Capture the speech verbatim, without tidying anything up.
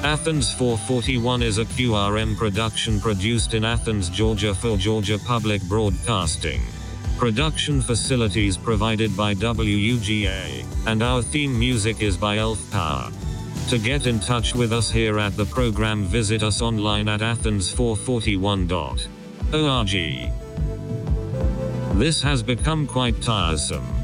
Athens four forty-one is a Q R M production produced in Athens, Georgia for Georgia Public Broadcasting. Production facilities provided by W U G A, and our theme music is by Elf Power. To get in touch with us here at the program, visit us online at athens four forty-one dot org. This has become quite tiresome.